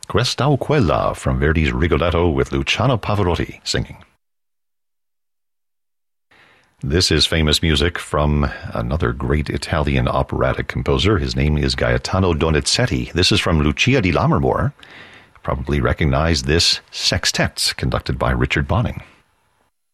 Questa Quella from Verdi's Rigoletto with Luciano Pavarotti singing. This is famous music from another great Italian operatic composer. His name is Gaetano Donizetti. This is from Lucia di Lammermoor. Probably recognize this sextet conducted by Richard Bonning.